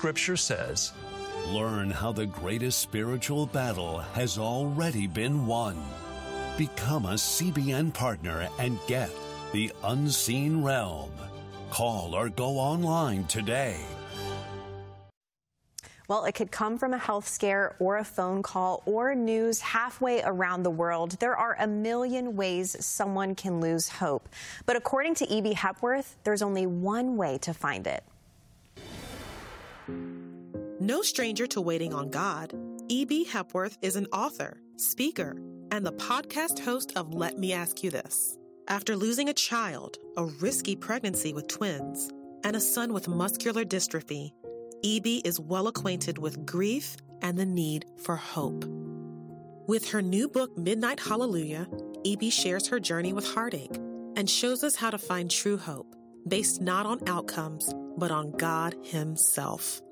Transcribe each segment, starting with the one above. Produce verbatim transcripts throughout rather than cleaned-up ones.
Scripture says. Learn how the greatest spiritual battle has already been won. Become a C B N partner and get the Unseen Realm. Call or go online today. Well, it could come from a health scare or a phone call or news halfway around the world. There are a million ways someone can lose hope. But according to E B Hepworth, there's only one way to find it. No stranger to waiting on God, E B Hepworth is an author, speaker, and the podcast host of Let Me Ask You This. After losing a child, a risky pregnancy with twins, and a son with muscular dystrophy, E B is well acquainted with grief and the need for hope. With her new book, Midnight Hallelujah, E B shares her journey with heartache and shows us how to find true hope, based not on outcomes, but on God Himself.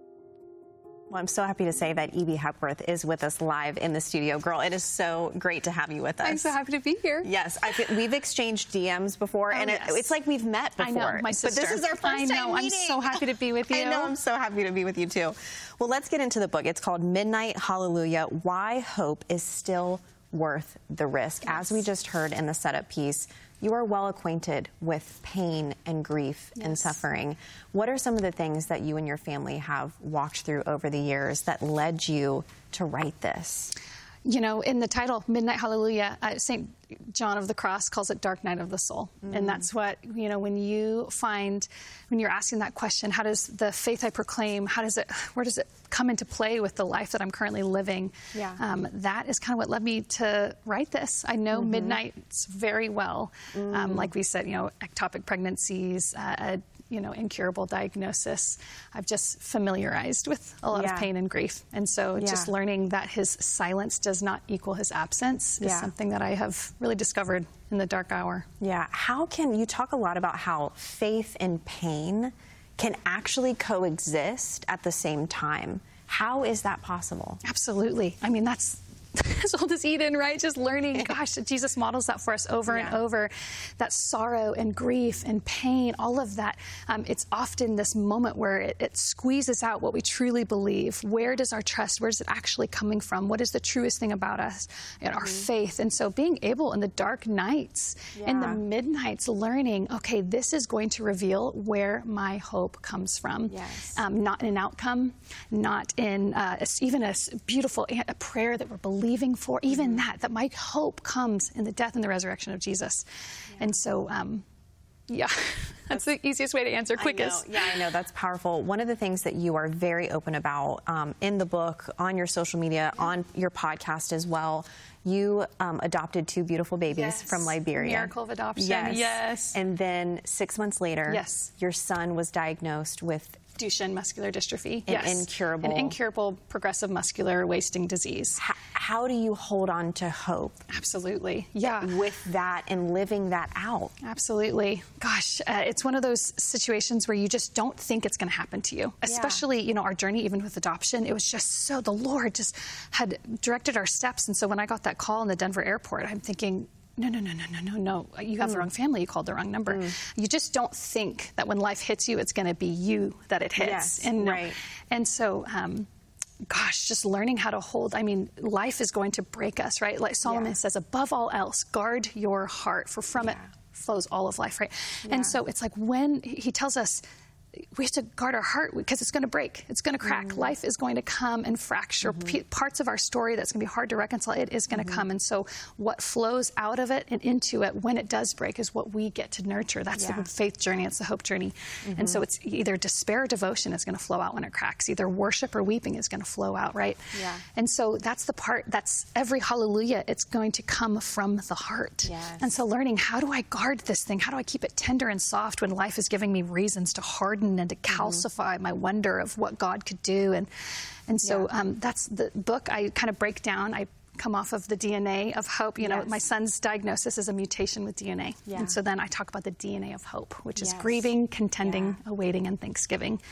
Well, I'm so happy to say that E B Hepworth is with us live in the studio. Girl, it is so great to have you with us. I'm so happy to be here. Yes, I feel, we've exchanged D Ms before, oh, and it, yes. it's like we've met before. I know, my sister. But this is our first I know, time meeting. I'm so happy to be with you. I know, I'm so happy to be with you, too. Well, let's get into the book. It's called Midnight Hallelujah, Why Hope is Still Worth the Risk. Yes. As we just heard in the setup piece, you are well acquainted with pain and grief yes. and suffering. What are some of the things that you and your family have walked through over the years that led you to write this? You know, in the title, Midnight Hallelujah, uh, Saint John of the Cross calls it Dark Night of the Soul. Mm. And that's what, you know, when you find, when you're asking that question, how does the faith I proclaim, how does it, where does it come into play with the life that I'm currently living? Yeah. Um, that is kind of what led me to write this. I know mm-hmm. midnights very well. Mm. Um, like we said, you know, ectopic pregnancies, uh, a, you know, incurable diagnosis. I've just familiarized with a lot yeah. of pain and grief. And so yeah. just learning that his silence does not equal his absence is yeah. something that I have really discovered in the dark hour. Yeah. How can you talk a lot about how faith and pain can actually coexist at the same time? How is that possible? Absolutely. I mean, that's as old as Eden, right? Just learning, gosh, Jesus models that for us over yeah. and over. That sorrow and grief and pain, all of that. Um, it's often this moment where it, it squeezes out what we truly believe. Where does our trust, where is it actually coming from? What is the truest thing about us and our mm-hmm. faith? And so being able in the dark nights, yeah. in the midnights, learning, okay, this is going to reveal where my hope comes from. Yes. Um, not in an outcome, not in uh, a, even a beautiful a prayer that we're believing believing for, even that, that my hope comes in the death and the resurrection of Jesus. Yeah. And so, um, yeah, that's the easiest way to answer, quickest. I know. Yeah, I know, that's powerful. One of the things that you are very open about um, in the book, on your social media, yeah. on your podcast as well, you um, adopted two beautiful babies yes. from Liberia. Miracle of adoption, yes. yes. And then six months later, yes. your son was diagnosed with Duchenne muscular dystrophy. An yes. incurable. An incurable progressive muscular wasting disease. How, how do you hold on to hope? Absolutely. Yeah. With that and living that out. Absolutely. Gosh, uh, it's one of those situations where you just don't think it's going to happen to you. Especially, yeah. you know, our journey even with adoption, it was just so, the Lord just had directed our steps. And so when I got that call in the Denver airport, I'm thinking, no, no, no, no, no, no, no. You have mm. the wrong family. You called the wrong number. Mm. You just don't think that when life hits you, it's going to be you that it hits. Yes, and, right. And so, um, gosh, just learning how to hold, I mean, life is going to break us, right? Like Solomon yeah. says, above all else, guard your heart, for from yeah. it flows all of life, right? Yeah. And so it's like when he tells us, we have to guard our heart because it's going to break. It's going to crack. Mm-hmm. Life is going to come and fracture. Mm-hmm. P- parts of our story that's going to be hard to reconcile, it is going to mm-hmm. come. And so what flows out of it and into it when it does break is what we get to nurture. That's yeah. the faith journey. It's the hope journey. Mm-hmm. And so it's either despair or devotion is going to flow out when it cracks. Either worship or weeping is going to flow out, right? Yeah. And so that's the part, that's every hallelujah. It's going to come from the heart. Yes. And so learning, how do I guard this thing? How do I keep it tender and soft when life is giving me reasons to harden and to calcify mm-hmm. my wonder of what God could do? And and so yeah. um, that's the book I kind of break down. I come off of the D N A of hope. You yes. know, my son's diagnosis is a mutation with D N A. Yeah. And so then I talk about the D N A of hope, which yes. is grieving, contending, yeah. awaiting, and thanksgiving.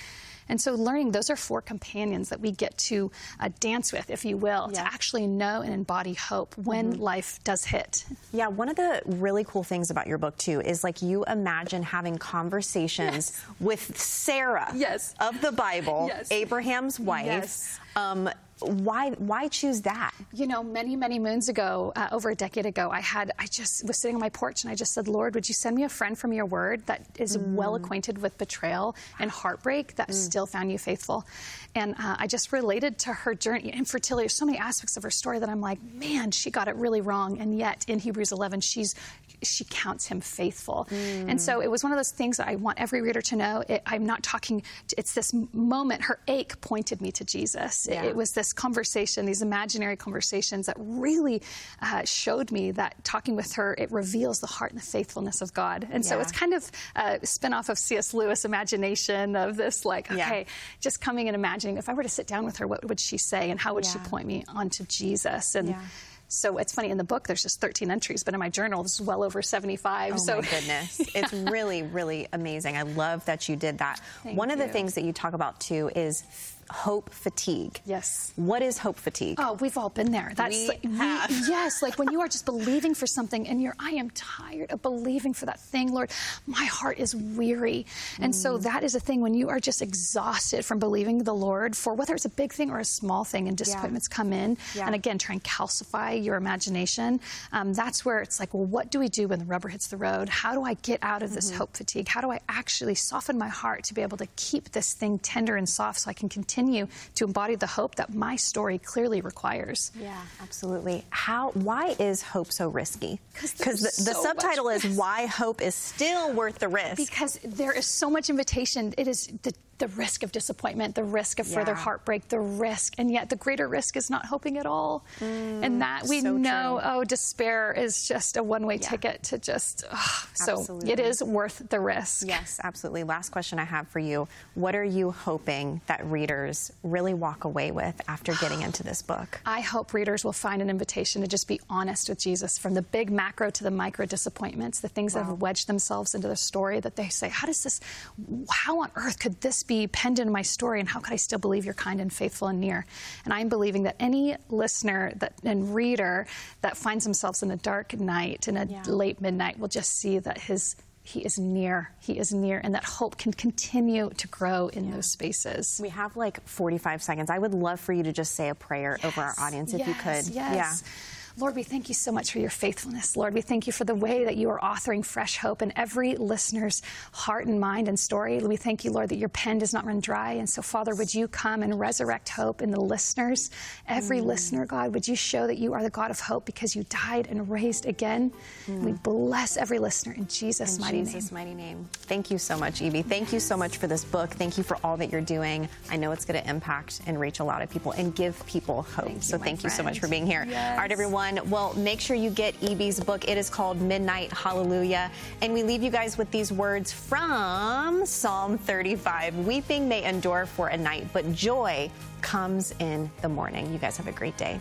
And so learning, those are four companions that we get to uh, dance with, if you will, yeah. to actually know and embody hope when mm-hmm. life does hit. Yeah, one of the really cool things about your book, too, is like you imagine having conversations yes. with Sarah yes. of the Bible, yes. Abraham's wife. Yes. Um, Why why choose that? You know, many, many moons ago, uh, over a decade ago, I had, I just was sitting on my porch and I just said, Lord, would you send me a friend from your word that is mm. well acquainted with betrayal and heartbreak that mm. still found you faithful? And uh, I just related to her journey, infertility. There's so many aspects of her story that I'm like, man, she got it really wrong. And yet in Hebrews eleven, she's she counts him faithful. Mm. And so it was one of those things that I want every reader to know. It, I'm not talking, it's this moment, her ache pointed me to Jesus. Yeah. It, it was this conversation, these imaginary conversations that really uh, showed me that talking with her, it reveals the heart and the faithfulness of God. And yeah. so it's kind of a spin-off of C S Lewis' imagination of this, like, okay, yeah. just coming and imagining, if I were to sit down with her, what would she say and how would yeah. she point me onto Jesus? And yeah. so it's funny, in the book, there's just thirteen entries, but in my journal, this is well over seventy-five. Oh, so. my goodness. yeah. It's really, really amazing. I love that you did that. Thank One of you. the things that you talk about, too, is hope fatigue. Yes. What is hope fatigue? Oh, we've all been there. That's we like, have. We, yes, like when you are just believing for something and you're, I am tired of believing for that thing, Lord. My heart is weary. And mm. so that is a thing when you are just exhausted from believing the Lord for whether it's a big thing or a small thing, and disappointments yeah. come in. Yeah. And again, try and calcify your imagination. Um, that's where it's like, well, what do we do when the rubber hits the road? How do I get out of this mm-hmm. hope fatigue? How do I actually soften my heart to be able to keep this thing tender and soft so I can continue to embody the hope that my story clearly requires? Yeah, absolutely. How? Why is hope so risky? Because the, the so subtitle is Why Hope is Still Worth the Risk. Because there is so much invitation. It is the the risk of disappointment, the risk of yeah. further heartbreak, the risk, and yet the greater risk is not hoping at all. Mm, and that we so know, true. oh, despair is just a one-way yeah. ticket to just, oh, so it is worth the risk. Yes, absolutely. Last question I have for you. What are you hoping that readers really walk away with after getting into this book? I hope readers will find an invitation to just be honest with Jesus, from the big macro to the micro disappointments, the things wow. that have wedged themselves into the story, that they say, how does this, how on earth could this be penned in my story, and how could I still believe you're kind and faithful and near? And I'm believing that any listener that and reader that finds themselves in a dark night, in a yeah. late midnight, will just see that his he is near, he is near, and that hope can continue to grow in yeah. those spaces. We have like forty-five seconds. I would love for you to just say a prayer yes. over our audience, if yes. you could. Yes. Yeah. Lord, we thank you so much for your faithfulness. Lord, we thank you for the way that you are authoring fresh hope in every listener's heart and mind and story. We thank you, Lord, that your pen does not run dry. And so, Father, would you come and resurrect hope in the listeners? Every mm. listener, God, would you show that you are the God of hope because you died and raised again? Mm. We bless every listener in Jesus' in mighty Jesus' name. Jesus' mighty name. Thank you so much, Evie. Thank you so much for this book. Thank you for all that you're doing. I know it's going to impact and reach a lot of people and give people hope. Thank you, so thank friend. you so much for being here. Yes. All right, everyone. Well, make sure you get Evie's book. It is called Midnight Hallelujah. And we leave you guys with these words from Psalm thirty-five. Weeping may endure for a night, but joy comes in the morning. You guys have a great day.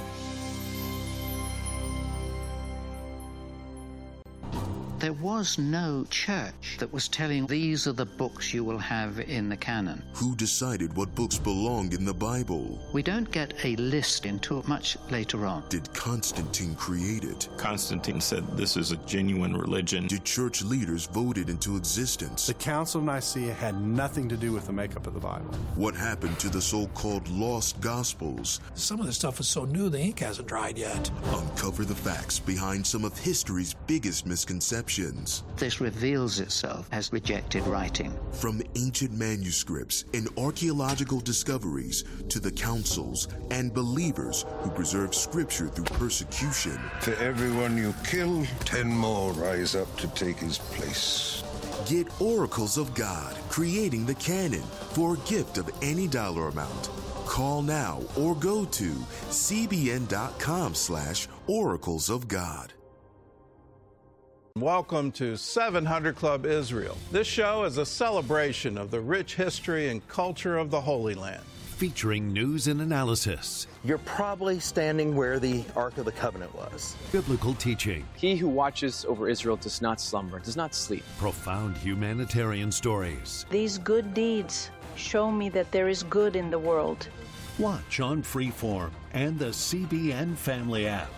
There was no church that was telling, these are the books you will have in the canon. Who decided what books belonged in the Bible? We don't get a list until much later on. Did Constantine create it? Constantine said this is a genuine religion. Did church leaders vote it into existence? The Council of Nicaea had nothing to do with the makeup of the Bible. What happened to the so-called lost Gospels? Some of this stuff is so new, the ink hasn't dried yet. Uncover the facts behind some of history's biggest misconceptions. This reveals itself as rejected writing. From ancient manuscripts and archaeological discoveries to the councils and believers who preserve scripture through persecution. For everyone you kill, ten more rise up to take his place. Get Oracles of God, Creating the Canon, for a gift of any dollar amount. Call now or go to cbn.com slash oracles of God. Welcome to seven hundred Club Israel. This show is a celebration of the rich history and culture of the Holy Land. Featuring news and analysis. You're probably standing where the Ark of the Covenant was. Biblical teaching. He who watches over Israel does not slumber, does not sleep. Profound humanitarian stories. These good deeds show me that there is good in the world. Watch on Freeform and the C B N Family app.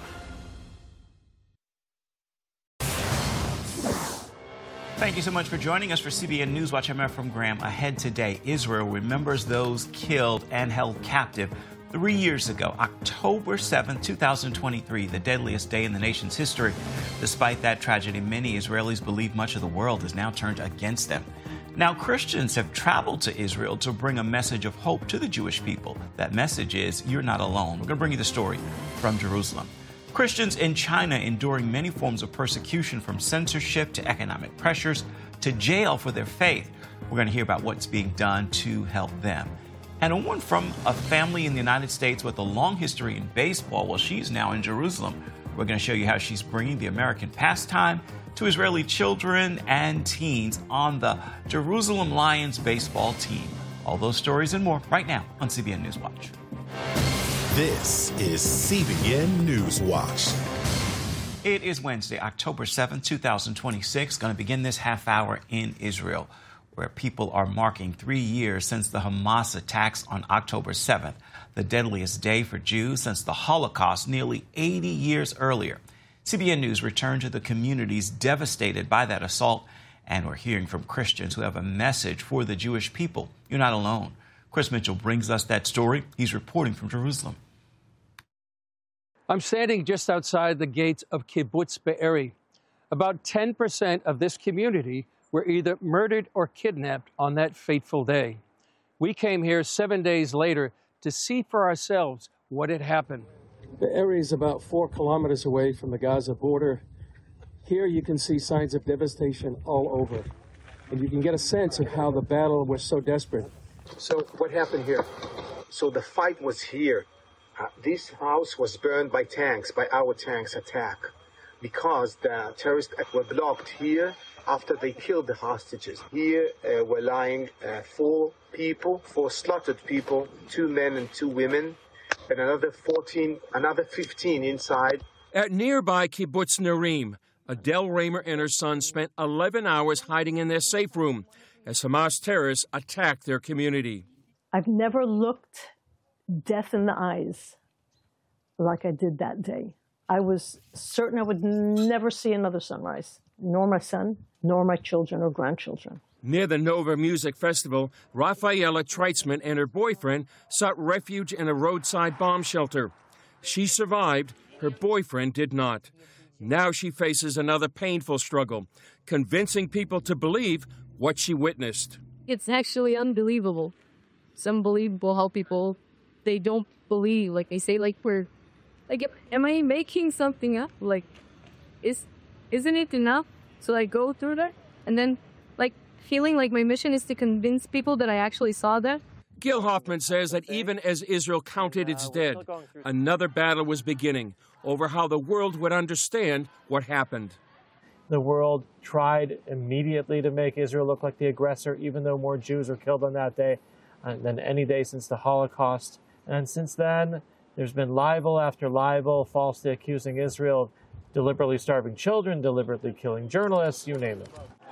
Thank you so much for joining us for C B N News Watch. I'm Ephraim Graham. Ahead today, Israel remembers those killed and held captive three years ago, October seventh, two thousand twenty-three, the deadliest day in the nation's history. Despite that tragedy, many Israelis believe much of the world has now turned against them. Now, Christians have traveled to Israel to bring a message of hope to the Jewish people. That message is, you're not alone. We're going to bring you the story from Jerusalem. Christians in China enduring many forms of persecution, from censorship to economic pressures to jail for their faith. We're going to hear about what's being done to help them. And a woman from a family in the United States with a long history in baseball, well, she's now in Jerusalem. We're going to show you how she's bringing the American pastime to Israeli children and teens on the Jerusalem Lions baseball team. All those stories and more right now on C B N News Watch. This is C B N News Watch. It is Wednesday, October seventh, two thousand twenty-six. Going to begin this half hour in Israel, where people are marking three years since the Hamas attacks on October seventh, the deadliest day for Jews since the Holocaust nearly eighty years earlier. C B N News returned to the communities devastated by that assault, and we're hearing from Christians who have a message for the Jewish people. You're not alone. Chris Mitchell brings us that story. He's reporting from Jerusalem. I'm standing just outside the gates of Kibbutz Be'eri. About ten percent of this community were either murdered or kidnapped on that fateful day. We came here seven days later to see for ourselves what had happened. Be'eri is about four kilometers away from the Gaza border. Here you can see signs of devastation all over, and you can get a sense of how the battle was so desperate. So what happened here? So the fight was here. Uh, this house was burned by tanks, by our tanks attack, because the terrorists were blocked here after they killed the hostages. Here uh, were lying uh, four people, four slaughtered people, two men and two women, and another fourteen, another fifteen inside. At nearby Kibbutz Narim, Adele Raymer and her son spent eleven hours hiding in their safe room as Hamas terrorists attacked their community. I've never looked death in the eyes like I did that day. I was certain I would never see another sunrise, nor my son, nor my children or grandchildren. Near the Nova Music Festival, Rafaela Treitzman and her boyfriend sought refuge in a roadside bomb shelter. She survived. Her boyfriend did not. Now she faces another painful struggle, convincing people to believe what she witnessed. It's actually unbelievable. It's unbelievable how people, they don't believe. Like, they say, like, we're, like, am I making something up? Like, is, isn't it enough? So I go through that, and then, like, feeling like my mission is to convince people that I actually saw that. Gil Hoffman says that even as Israel counted its dead, another battle was beginning over how the world would understand what happened. The world tried immediately to make Israel look like the aggressor, even though more Jews were killed on that day than any day since the Holocaust. And since then, there's been libel after libel, falsely accusing Israel of deliberately starving children, deliberately killing journalists, you name it.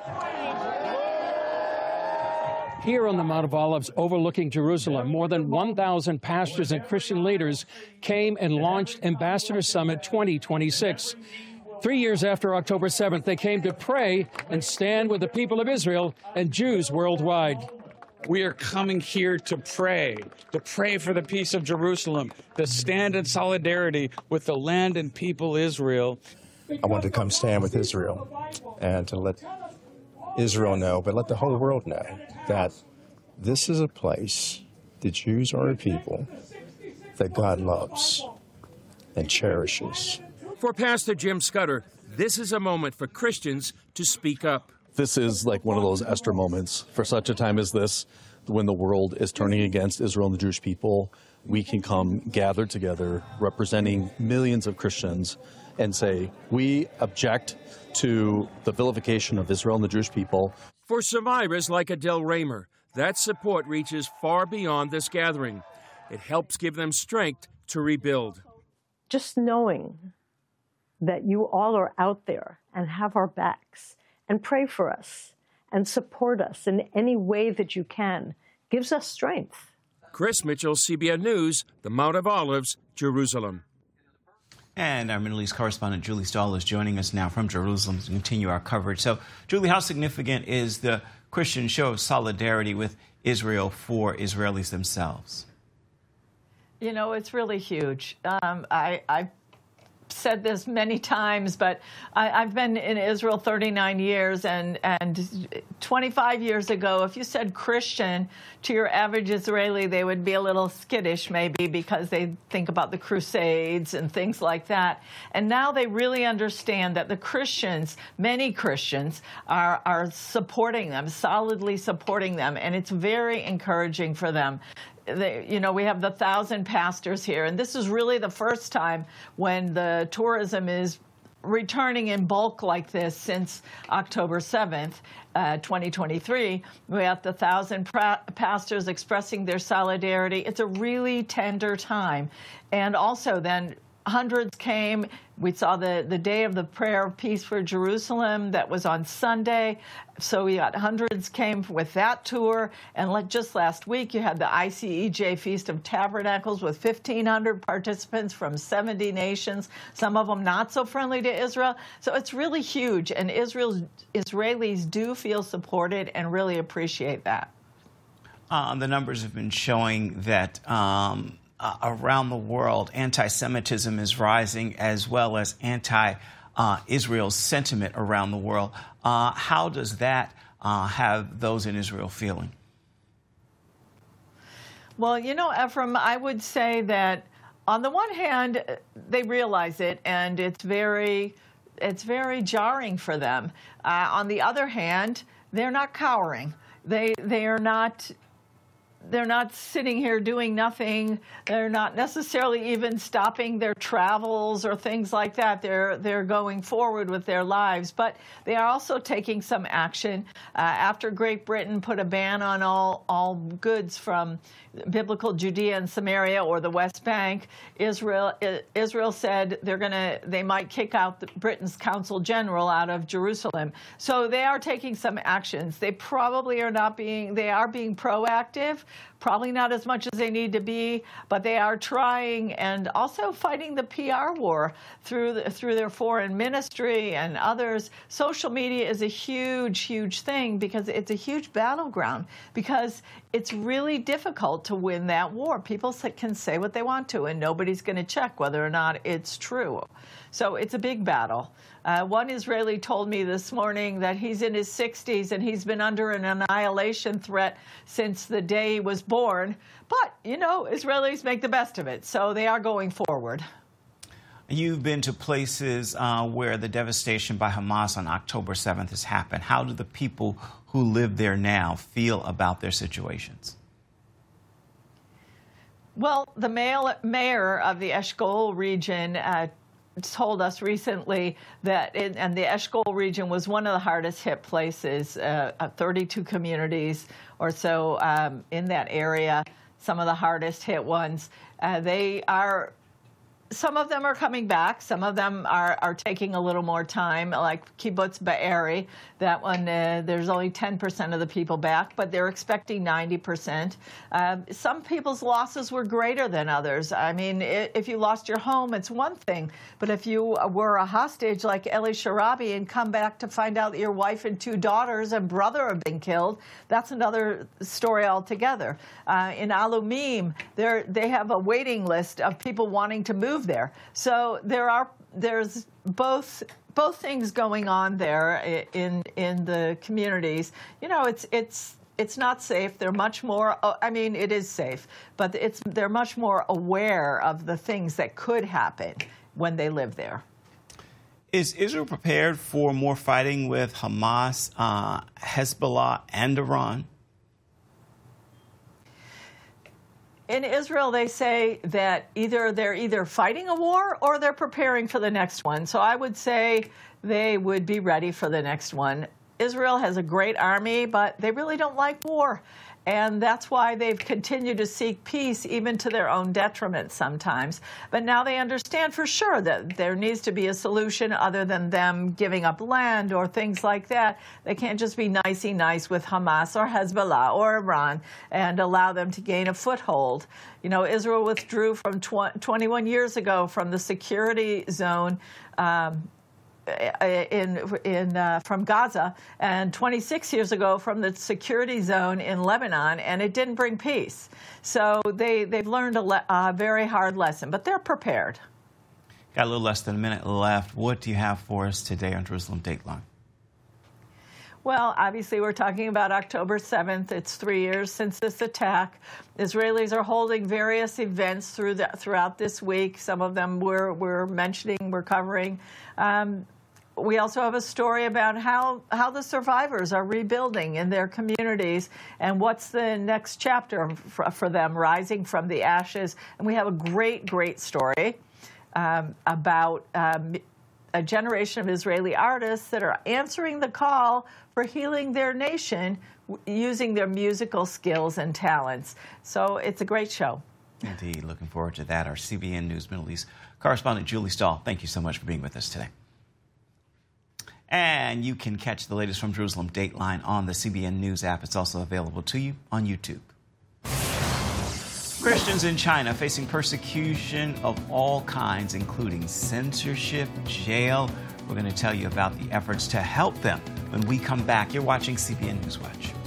Here on the Mount of Olives overlooking Jerusalem, more than one thousand pastors and Christian leaders came and launched Ambassador Summit twenty twenty-six. Three years after October seventh, they came to pray and stand with the people of Israel and Jews worldwide. We are coming here to pray, to pray for the peace of Jerusalem, to stand in solidarity with the land and people Israel. I want to come stand with Israel and to let Israel know, but let the whole world know that this is a place, the Jews are a people that God loves and cherishes. For Pastor Jim Scudder, this is a moment for Christians to speak up. This is like one of those Esther moments. For such a time as this, when the world is turning against Israel and the Jewish people, we can come gather together representing millions of Christians and say, we object to the vilification of Israel and the Jewish people. For survivors like Adele Raymer, that support reaches far beyond this gathering. It helps give them strength to rebuild. Just knowing that you all are out there and have our backs and pray for us and support us in any way that you can gives us strength. Chris Mitchell, C B N News, the Mount of Olives, Jerusalem. And our Middle East correspondent, Julie Stahl, is joining us now from Jerusalem to continue our coverage. So, Julie, how significant is the Christian show of solidarity with Israel for Israelis themselves? You know, it's really huge. Um, I, I've said this many times, but I, I've been in Israel thirty-nine years, and, and twenty-five years ago, if you said Christian to your average Israeli, they would be a little skittish maybe because they think about the Crusades and things like that. And now they really understand that the Christians, many Christians, are, are supporting them, solidly supporting them, and it's very encouraging for them. They, you know, we have the thousand pastors here, and this is really the first time when the tourism is returning in bulk like this since October seventh, uh, twenty twenty-three. We have the thousand pra- pastors expressing their solidarity. It's a really tender time. And also then hundreds came. We saw the, the Day of the Prayer of Peace for Jerusalem that was on Sunday. So we got hundreds came with that tour. And like just last week, you had the I C E J Feast of Tabernacles with fifteen hundred participants from seventy nations, some of them not so friendly to Israel. So it's really huge. And Israel's, Israelis do feel supported and really appreciate that. Uh, the numbers have been showing that um, uh, around the world, anti-Semitism is rising, as well as anti-Israel uh, sentiment around the world. Uh, how does that uh, have those in Israel feeling? Well, you know, Ephraim, I would say that on the one hand, they realize it, and it's very, it's very jarring for them. Uh, on the other hand, they're not cowering. They, they are not. They're not sitting here doing nothing. They're not necessarily even stopping their travels or things like that. They're they're going forward with their lives, but they are also taking some action. Uh, after Great Britain put a ban on all all goods from biblical Judea and Samaria or the West Bank, Israel Israel said they're gonna they might kick out the, Britain's Consul General out of Jerusalem. So they are taking some actions. They probably are not being they are being proactive. Probably not as much as they need to be, but they are trying and also fighting the P R war through the, through their foreign ministry and others. Social media is a huge, huge thing because it's a huge battleground, because it's really difficult to win that war. People can say what they want to, and nobody's going to check whether or not it's true. So it's a big battle. Uh, one Israeli told me this morning that he's in his sixties and he's been under an annihilation threat since the day he was born. But, you know, Israelis make the best of it, so they are going forward. You've been to places uh, where the devastation by Hamas on October seventh has happened. How do the people who live there now feel about their situations? Well, the mayor of the Eshkol region uh, told us recently that, in, and the Eshkol region was one of the hardest hit places, uh, thirty-two communities or so um, in that area, some of the hardest hit ones. Uh, they are, some of them are coming back. Some of them are, are taking a little more time, like Kibbutz Be'eri. That one, uh, there's only ten percent of the people back, but they're expecting ninety percent. Uh, some people's losses were greater than others. I mean, if you lost your home, it's one thing. But if you were a hostage like Eli Sharabi and come back to find out that your wife and two daughters and brother have been killed, that's another story altogether. Uh, in Alumim, they have a waiting list of people wanting to move there. So there are there's both both things going on there in in the communities. You know, it's it's it's not safe. They're much more. I mean, it is safe, but it's they're much more aware of the things that could happen when they live there. Is Israel prepared for more fighting with Hamas, uh, Hezbollah, and Iran? In Israel, they say that either they're either fighting a war or they're preparing for the next one. So I would say they would be ready for the next one. Israel has a great army, but they really don't like war. And that's why they've continued to seek peace, even to their own detriment sometimes. But now they understand for sure that there needs to be a solution other than them giving up land or things like that. They can't just be nicey nice with Hamas or Hezbollah or Iran and allow them to gain a foothold. You know, Israel withdrew from tw- twenty-one years ago from the security zone um, in in uh, from Gaza, and twenty-six years ago from the security zone in Lebanon, and it didn't bring peace. So they they've learned a le- uh, very hard lesson, but they're prepared. Got a little less than a minute left. What do you have for us today on Jerusalem Dateline? Well, obviously, we're talking about October seventh. It's three years since this attack. Israelis are holding various events through the, throughout this week. Some of them we're, we're mentioning, we're covering. Um, we also have a story about how, how the survivors are rebuilding in their communities and what's the next chapter for, for them, rising from the ashes. And we have a great, great story um, about um, a generation of Israeli artists that are answering the call for healing their nation using their musical skills and talents. So it's a great show. Indeed. Looking forward to that. Our C B N News Middle East correspondent Julie Stahl, thank you so much for being with us today. And you can catch the latest from Jerusalem Dateline on the C B N News app. It's also available to you on YouTube. Christians in China facing persecution of all kinds, including censorship, jail. We're going to tell you about the efforts to help them when we come back. You're watching C B N News Watch.